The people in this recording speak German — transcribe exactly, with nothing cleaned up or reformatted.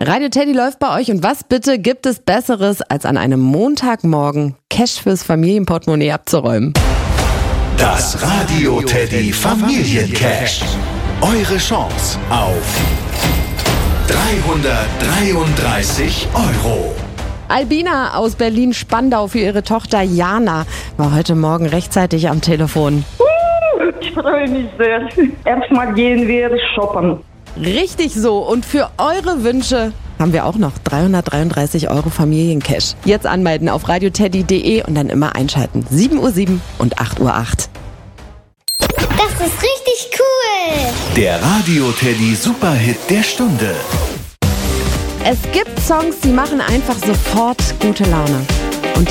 Radio Teddy läuft bei euch und was bitte gibt es Besseres, als an einem Montagmorgen Cash fürs Familienportemonnaie abzuräumen? Das Radio Teddy Familiencash. Eure Chance auf dreihundertdreiunddreißig Euro. Albina aus Berlin-Spandau für ihre Tochter Jana war heute Morgen rechtzeitig am Telefon. Ich freue mich sehr. Erstmal gehen wir shoppen. Richtig so. Und für eure Wünsche haben wir auch noch dreihundertdreiunddreißig Euro Familiencash. Jetzt anmelden auf radioteddy punkt de und dann immer einschalten. sieben Uhr sieben und acht Uhr acht. Das ist richtig cool. Der Radio Teddy Superhit der Stunde. Es gibt Songs, die machen einfach sofort gute Laune.